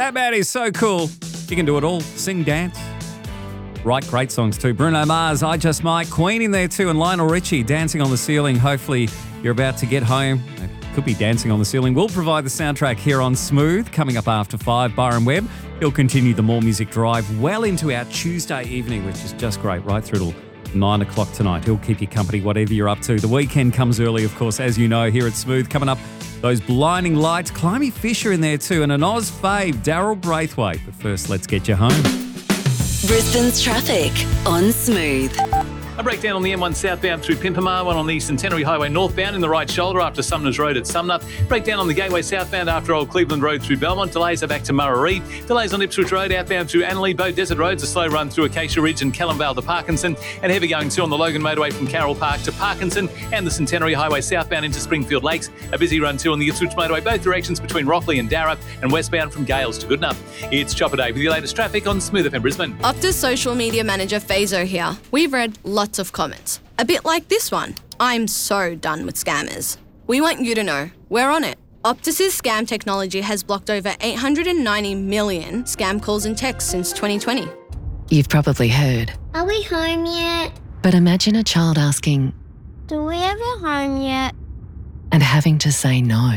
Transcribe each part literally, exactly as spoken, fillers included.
That man is so cool. He can do it all. Sing, dance. Write great songs too. Bruno Mars, I Just Might. Queen in there too. And Lionel Richie, Dancing on the Ceiling. Hopefully you're about to get home. It could be Dancing on the Ceiling. We'll provide the soundtrack here on Smooth. Coming up after five, Byron Webb. He'll continue the More Music Drive well into our Tuesday evening, which is just great, right through till nine o'clock tonight. He'll keep you company, whatever you're up to. The weekend comes early, of course, as you know, here at Smooth. Coming up, those blinding lights. Climby Fisher in there too, and an Oz fave, Daryl Braithwaite. But first, let's get you home. Brisbane's traffic on Smooth. A breakdown on the M one southbound through Pimpamar, one on the Centenary Highway northbound in the right shoulder after Sumners Road at Sumner. Breakdown on the Gateway southbound after Old Cleveland Road through Belmont. Delays are back to Murray. Delays on Ipswich Road outbound through Annerley. Bow Desert Road's a slow run through Acacia Ridge and Callumvale to Parkinson. And heavy going too on the Logan Motorway from Carroll Park to Parkinson. And the Centenary Highway southbound into Springfield Lakes. A busy run too on the Ipswich Motorway, both directions between Rockley and Darra. And westbound from Gales to Goodenough. It's Chopper Day with your latest traffic on Smooth F M Brisbane. Optus social media manager Fazo here. We've read lots of comments. A bit like this one. I'm so done with scammers. We want you to know, we're on it. Optus's scam technology has blocked over eight hundred ninety million scam calls and texts since twenty twenty. You've probably heard. Are we home yet? But imagine a child asking, Do we have a home yet? and having to say no.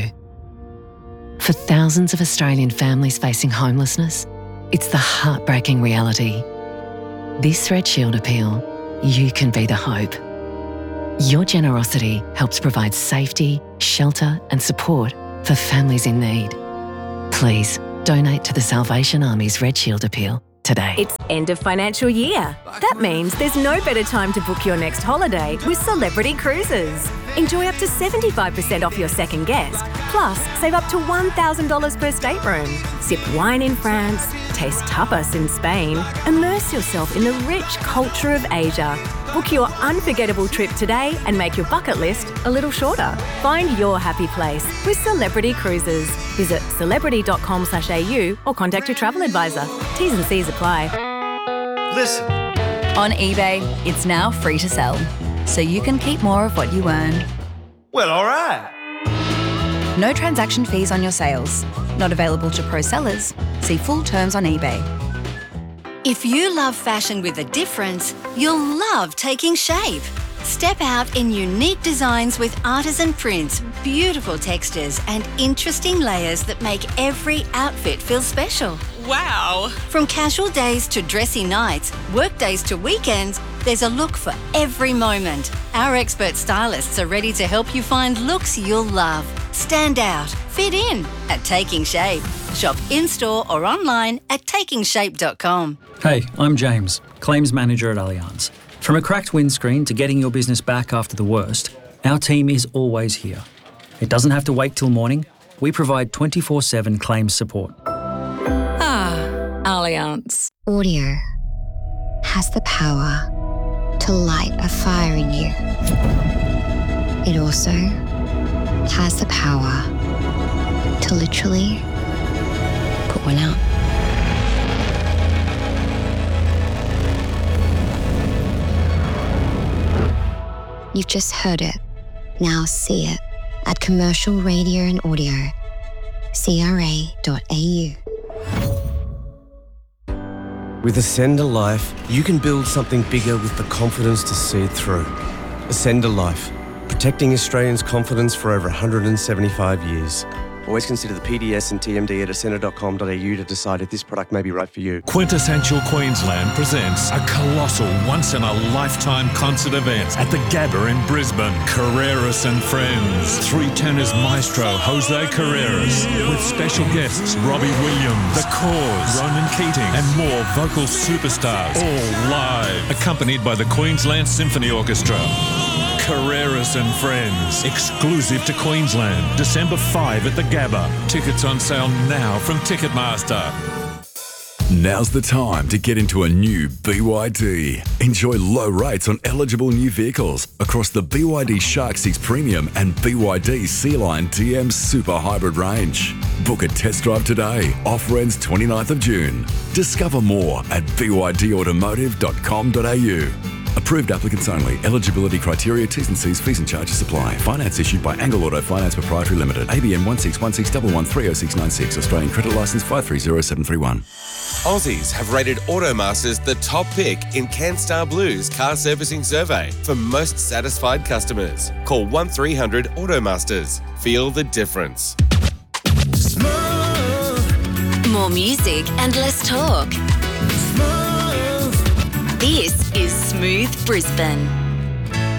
For thousands of Australian families facing homelessness, it's the heartbreaking reality. This Red Shield appeal, you can be the hope. Your generosity helps provide safety, shelter and support for families in need. Please donate to the Salvation Army's Red Shield appeal today. It's end of financial year. That means there's no better time to book your next holiday with Celebrity Cruises. Enjoy up to seventy-five percent off your second guest, plus save up to one thousand dollars per stateroom. Sip wine in France, taste tapas in Spain, immerse yourself in the rich culture of Asia. Book your unforgettable trip today and make your bucket list a little shorter. Find your happy place with Celebrity Cruises. Visit celebrity dot com slash a u or contact your travel advisor. T's and C's apply. Listen. On eBay, it's now free to sell, so you can keep more of what you earn. Well, all right. No transaction fees on your sales. Not available to pro sellers. See full terms on eBay. If you love fashion with a difference, you'll love Taking Shape. Step out in unique designs with artisan prints, beautiful textures and interesting layers that make every outfit feel special. Wow! From casual days to dressy nights, work days to weekends, there's a look for every moment. Our expert stylists are ready to help you find looks you'll love. Stand out, fit in at Taking Shape. Shop in-store or online at taking shape dot com. Hey, I'm James, Claims Manager at Allianz. From a cracked windscreen to getting your business back after the worst, our team is always here. It doesn't have to wait till morning. We provide twenty-four seven claims support. Ah, Allianz. Audio has the power to light a fire in you. It also has the power to literally put one out. You've just heard it. Now see it at Commercial Radio and Audio, c r a dot a u. With Ascender Life, you can build something bigger with the confidence to see it through. Ascender Life, protecting Australians' confidence for over one hundred seventy-five years. Always consider the P D S and T M D at ascender dot com dot a u to decide if this product may be right for you. Quintessential Queensland presents a colossal once-in-a-lifetime concert event at the Gabba in Brisbane. Carreras and Friends. Three tenors maestro Jose Carreras with special guests Robbie Williams, The Cause, Ronan Keating and more vocal superstars, all live, accompanied by the Queensland Symphony Orchestra. Carreras and Friends, exclusive to Queensland, December fifth at the Gabba. Tickets on sale now from Ticketmaster. Now's the time to get into a new B Y D. Enjoy low rates on eligible new vehicles across the B Y D Shark six Premium and B Y D Sea-Line D M Super Hybrid range. Book a test drive today. Offer ends twenty-ninth of June. Discover more at b y d automotive dot com dot a u. Approved applicants only. Eligibility criteria, T's and C's, fees and charges apply. Finance issued by Angle Auto Finance Proprietary Limited. A B N one six one six one one three oh six nine six. Australian credit licence five three zero seven three one. Aussies have rated Automasters the top pick in CanStar Blue's car servicing survey for most satisfied customers. Call one three hundred Automasters. Feel the difference. More music and less talk. This is Smooth Brisbane.